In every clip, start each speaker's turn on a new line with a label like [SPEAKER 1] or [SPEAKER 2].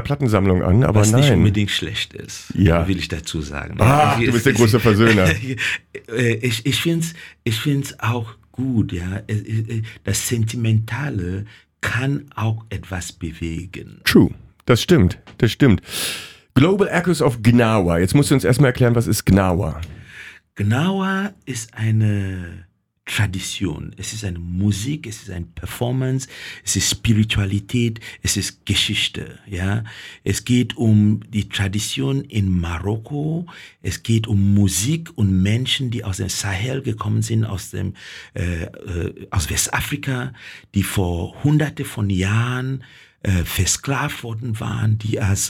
[SPEAKER 1] Plattensammlung an, aber
[SPEAKER 2] was
[SPEAKER 1] nein.
[SPEAKER 2] nicht unbedingt schlecht ist,
[SPEAKER 1] ja.
[SPEAKER 2] will ich dazu sagen.
[SPEAKER 1] Du bist der große Versöhner.
[SPEAKER 2] Ich find's auch gut, ja. Das Sentimentale kann auch etwas bewegen.
[SPEAKER 1] True, das stimmt. Global Echoes of Gnawa. Jetzt musst du uns erstmal erklären, was ist Gnawa?
[SPEAKER 2] Gnawa ist eine Tradition, es ist eine Musik, es ist eine Performance, es ist Spiritualität, es ist Geschichte, ja. Es geht um die Tradition in Marokko, es geht um Musik und Menschen, die aus dem Sahel gekommen sind, aus Westafrika, die vor hunderte von Jahren versklavt worden waren, die als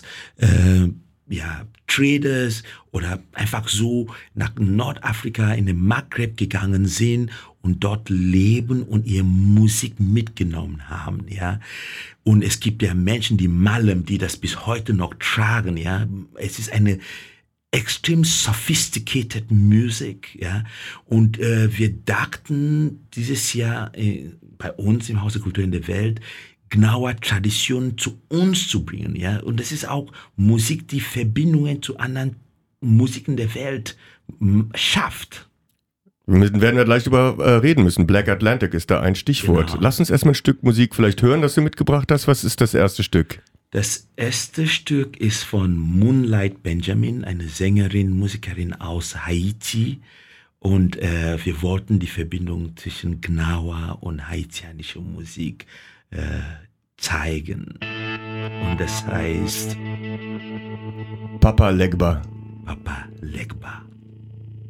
[SPEAKER 2] Traders oder einfach so nach Nordafrika in den Maghreb gegangen sind und dort leben und ihre Musik mitgenommen haben, ja. Und es gibt ja Menschen, die Malem, die das bis heute noch tragen, ja. Es ist eine extrem sophisticated Music, ja. Und wir dachten dieses Jahr bei uns im Haus der Kultur in der Welt, Gnawa Tradition zu uns zu bringen, ja. Und das ist auch Musik, die Verbindungen zu anderen Musiken der Welt schafft.
[SPEAKER 1] Werden wir gleich drüber reden müssen. Black Atlantic ist da ein Stichwort.
[SPEAKER 2] Genau.
[SPEAKER 1] Lass uns erstmal ein Stück Musik vielleicht hören, das du mitgebracht hast. Was ist das erste Stück?
[SPEAKER 2] Das erste Stück ist von Moonlight Benjamin, eine Sängerin, Musikerin aus Haiti. Und wir wollten die Verbindung zwischen Gnawa und haitianischer Musik zeigen. Und das heißt
[SPEAKER 1] Papa Legba.
[SPEAKER 2] Papa Legba.